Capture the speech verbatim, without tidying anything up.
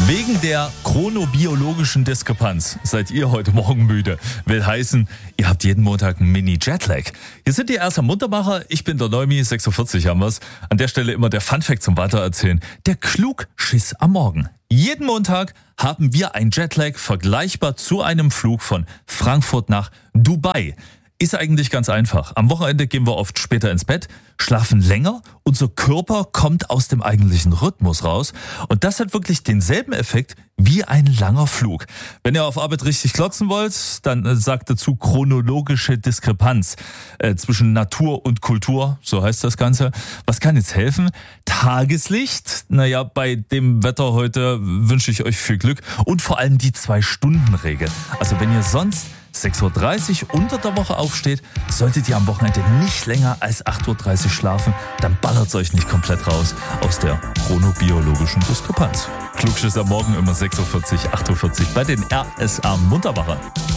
Wegen der chronobiologischen Diskrepanz seid ihr heute Morgen müde. Will heißen, ihr habt jeden Montag einen Mini-Jetlag. Hier sind die ersten Muntermacher. Ich bin der Neumi, sechsundvierzig haben wir's. An der Stelle immer der Funfact zum Weitererzählen. Der Klugschiss am Morgen. Jeden Montag haben wir einen Jetlag vergleichbar zu einem Flug von Frankfurt nach Dubai. Ist eigentlich ganz einfach. Am Wochenende gehen wir oft später ins Bett, schlafen länger, unser Körper kommt aus dem eigentlichen Rhythmus raus und das hat wirklich denselben Effekt wie ein langer Flug. Wenn ihr auf Arbeit richtig klotzen wollt, dann äh, sagt dazu chronologische Diskrepanz äh, zwischen Natur und Kultur, so heißt das Ganze. Was kann jetzt helfen? Tageslicht, naja, bei dem Wetter heute wünsche ich euch viel Glück und vor allem die Zwei-Stunden-Regel. Also wenn ihr sonst sechs Uhr dreißig unter der Woche aufsteht, solltet ihr am Wochenende nicht länger als acht Uhr dreißig schlafen, dann ballert's euch nicht komplett raus aus der chronobiologischen Diskrepanz. Klugschiss am Morgen immer sechs Uhr vierzig, acht Uhr vierzig bei den R S A Muntermachern.